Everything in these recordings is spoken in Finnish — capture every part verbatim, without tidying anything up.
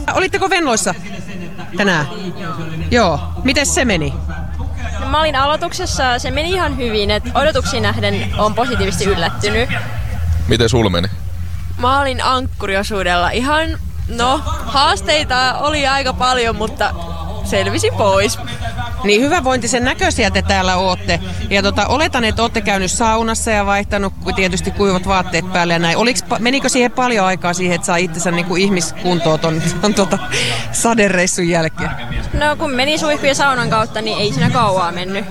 Olitteko Venloissa tänään? Joo. Miten se meni? No, mä olin aloituksessa, se meni ihan hyvin, että odotuksiin nähden on positiivisesti yllättynyt. Miten sul meni? Mä olin ankkuriosuudella ihan, no haasteita oli aika paljon, mutta selvisin pois. Niin hyvävointisen näköisiä te täällä ootte. Ja tota, oletan, että ootte käynyt saunassa ja vaihtanut tietysti kuivat vaatteet päälle ja näin. Oliks, menikö siihen paljon aikaa siihen, että saa itsensä niinku ihmiskuntoon ton, ton tota, sadereissun jälkeen? No kun meni suihkujen saunan kautta, niin ei siinä kauaa mennyt.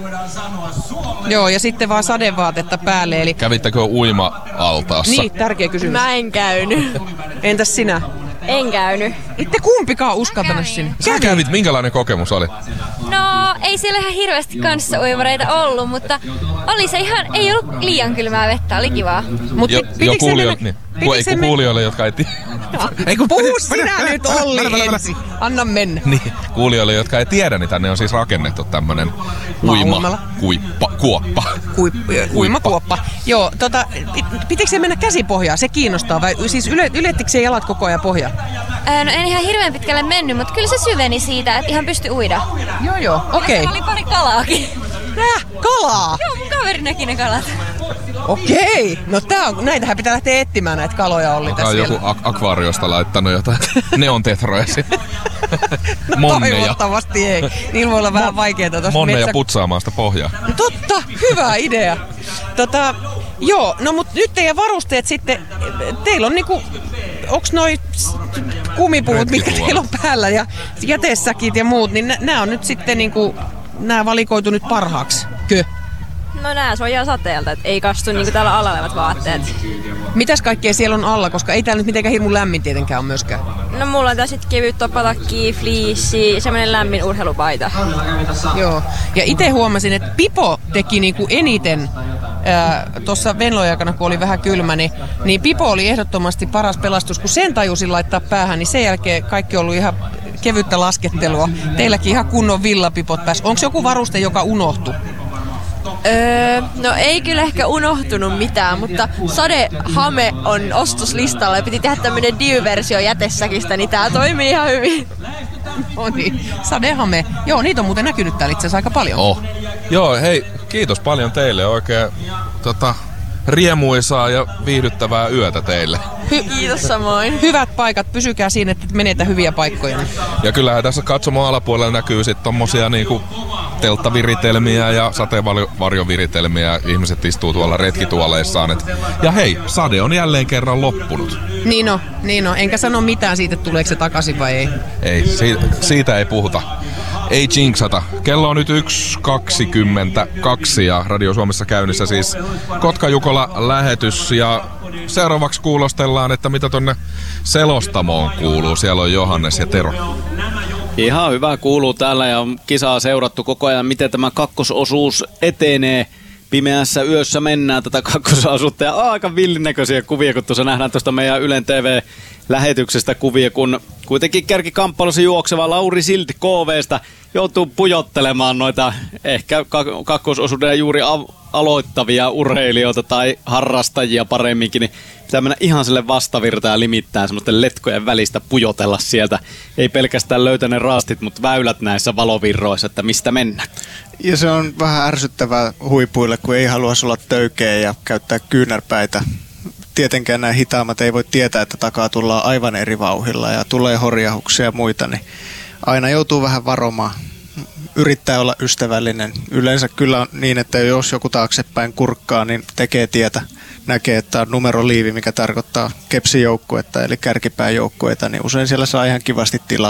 Joo, ja sitten vaan sadevaatetta päälle. Eli... Kävittekö uima-altaassa? Niin, tärkeä kysymys. Mä en käynyt. Entäs sinä? En käynyt. Itte kumpikaan uskaltanut sinne. Sä kävit, minkälainen kokemus oli? No, ei siellä ihan hirveästi kanssaoivareita ollut, mutta oli se ihan, ei ollut liian kylmää vettä, oli kivaa. Mut jo, pitikö jo se kuulijoille, mennä- niin. Ku, ei kun men- kuulijoille, jotka ei tiedä. Ei kun puhu sinä nyt Olli ensin. Anna mennä. Niin, kuulijoille, jotka ei tiedä, niin tänne on siis rakennettu tämmönen Uimala. uima kuippa, kuoppa. Kuip- uimakuoppa. Joo, tota, pitikö se mennä käsipohjaan? Se kiinnostaa vai siis yle, ylettikö se jalat koko ajan pohjaan? Ää, no en ihan hirveän pitkälle mennyt, mutta kyllä se syveni siitä, että ihan pystyi uida. Joo joo, okei. Oli pari kalaakin. Nää, kalaa! Joo, mun kaveri näki ne kalat. Okei, no tää on, näitähän pitää lähteä etsimään näitä kaloja Olli Tää tässä on joku vielä. ak- akvaariosta laittanut jotain neontetroja sinne. No, Monneja. toivottavasti ei. Niillä voi olla vähän vaikeeta tuossa Monneja metsä... putsaamaan sitä pohjaa. Totta, hyvä idea. Tota, joo, no mut nyt teidän varusteet sitten, teillä on niinku, onks noi s- kumipuut, mitkä Retkituolit. teillä on päällä ja jätesäkit ja muut, niin nää on nyt sitten niinku, nää valikoitu nyt parhaaksi. Kö? No nää suojaa sateelta, et ei kastu niinku täällä alla olevat vaatteet. Mitäs kaikkea siellä on alla, koska ei täällä nyt mitenkään hirmu lämmin tietenkään ole myöskään. No mulla on tässä kevyt topatakki, fliissi, semmonen lämmin urheilupaita. Joo. Ja itse huomasin, että Pipo teki niinku eniten tuossa Venlojen aikana, kun oli vähän kylmä, niin, niin Pipo oli ehdottomasti paras pelastus. Kun sen tajusin laittaa päähän, niin sen jälkeen kaikki on ollut ihan kevyttä laskettelua. Teilläkin ihan kunnon villapipot päässä. Onko joku varuste, joka unohtui? Öö, no ei kyllä ehkä unohtunut mitään, mutta sadehame on ostoslistalla ja piti tehdä tämmönen diy-versio jätesäkistä, niin tää toimii ihan hyvin. No niin, sadehame. Joo, niitä on muuten näkynyt täällä itse asiassa aika paljon. Oh. Joo, hei, kiitos paljon teille. Oikein tota, riemuisaa ja viihdyttävää yötä teille. Hy- Kiitos samoin. Hyvät paikat, pysykää siinä, että menetä hyviä paikkoja. Ja kyllähän tässä katsomon alapuolella näkyy sitten tommosia niinku telttaviritelmiä ja sateenvarjoviritelmiä. Ihmiset istuu tuolla retkituoleissaan. Et... Ja hei, sade on jälleen kerran loppunut. Niin on, niin on. Enkä sano mitään siitä, että tuleeko se takaisin vai ei. Ei, si- siitä ei puhuta. Ei jinxata. Kello on nyt yksi kaksikymmentäkaksi ja Radio Suomessa käynnissä siis Kotka-Jukola-lähetys. Ja seuraavaksi kuulostellaan, että mitä tonne selostamoon kuuluu. Siellä on Johannes ja Tero. Ihan hyvä kuuluu täällä ja on kisaa seurattu koko ajan, miten tämä kakkososuus etenee. Pimeässä yössä mennään tätä kakkososuutta ja aika villinäköisiä kuvia, kun tuossa nähdään tuosta meidän Ylen T V-lähetyksestä kuvia, kun kuitenkin kärkikamppailussa juokseva Lauri Silti K V:stä joutuu pujottelemaan noita ehkä kakkososuuden juuri aloittavia urheilijoita tai harrastajia paremminkin, niin pitää mennä ihan sille vastavirtaan ja limittää semmoisten letkojen välistä pujotella sieltä. Ei pelkästään löytä ne raastit, mutta väylät näissä valovirroissa, että mistä mennään. Ja se on vähän ärsyttävää huipuille, kun ei halua olla töykeä ja käyttää kyynärpäitä. Tietenkään nämä hitaammat ei voi tietää, että takaa tullaan aivan eri vauhilla ja tulee horjahuksia ja muita, niin aina joutuu vähän varomaan. Yrittää olla ystävällinen. Yleensä kyllä on niin, että jos joku taaksepäin kurkkaa, niin tekee tietä. Näkee, että on numeroliivi, mikä tarkoittaa kepsijoukkuetta eli kärkipääjoukkueita, niin usein siellä saa ihan kivasti tilaa.